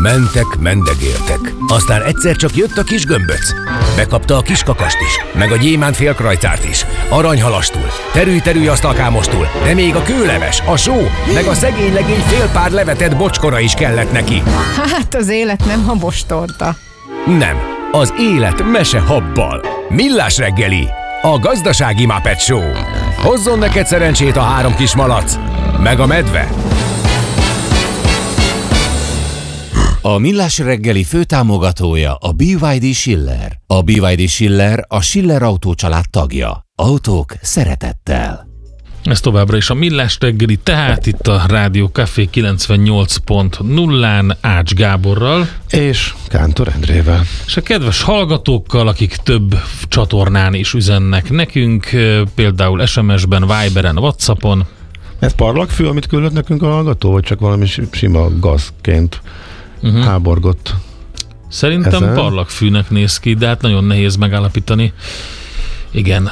Mentek, mendegéltek. Aztán egyszer csak jött a kis gömböc. Bekapta a kis kakast is, meg a gyémánt félkrajcárt is. Aranyhalastul, terülj asztalkámostul, de még a kőleves, a só, meg a szegény legény fél pár levetett bocskora is kellett neki. Hát az élet nem habostorta. Nem, az élet mese habbal. Millás reggeli, a gazdasági Muppet Show. Hozzon neked szerencsét a 3 kis malac, meg a medve. A Millás reggeli főtámogatója a BYD Schiller. A BYD Schiller a Schiller Autó család tagja. Autók szeretettel. Ez továbbra is a Millás reggeli, tehát itt a Rádió Café 98.0-án Ács Gáborral. És Kántor Endrével. És a kedves hallgatókkal, akik több csatornán is üzennek nekünk, például SMS-ben, Viberen, WhatsAppon. Ez parlagfű, amit küldött nekünk a hallgató, vagy csak valami sima gazként háborgott? Szerintem ezen? parlagfűnek néz ki, de hát nagyon nehéz megállapítani. Igen.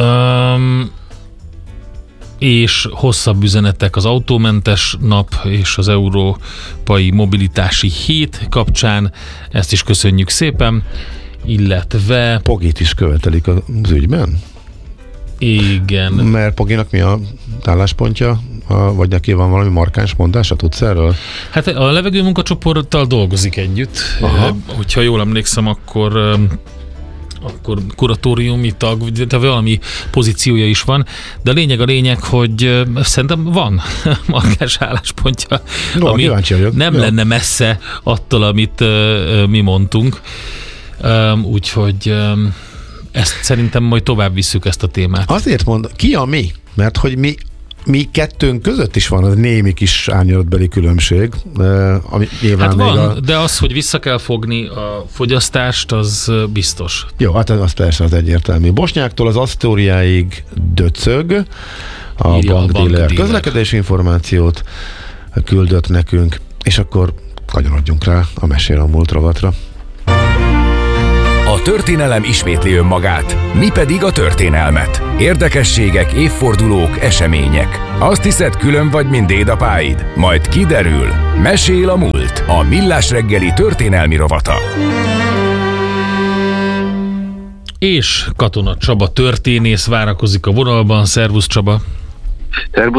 És hosszabb üzenetek az autómentes nap és az európai mobilitási hét kapcsán. Ezt is köszönjük szépen. Illetve... Pogit is követelik az ügyben? Igen. Mert Poginak mi a álláspontja? Vagy neki van valami markáns mondása? Tudsz erről? Hát a levegő munkacsoporttal dolgozik együtt. Hogyha jól emlékszem, akkor kuratóriumi tag, de valami pozíciója is van, de a lényeg, hogy szerintem van markás álláspontja, ami nem lenne messze attól, amit mi mondtunk. Úgyhogy ezt szerintem majd tovább visszük ezt a témát. Azért mondom, ki a mi? Mert hogy mi kettőnk között is van az némi kis árnyalatbeli különbség. Ami hát van, de az, hogy vissza kell fogni a fogyasztást, az biztos. Jó, hát az persze az egyértelmű. Bosnyáktól az Asztóriáig döcög a bankdíler közlekedési információt küldött nekünk, és akkor kanyarodjunk rá a Mesél a múlt rovatra. A történelem ismétli önmagát, mi pedig a történelmet. Érdekességek, évfordulók, események. Azt hiszed, külön vagy, mint dédapáid? Majd kiderül. Mesél a múlt. A Millás reggeli történelmi rovata. És Katona Csaba történész várakozik a vonalban. Szervusz Csaba! Szervusz!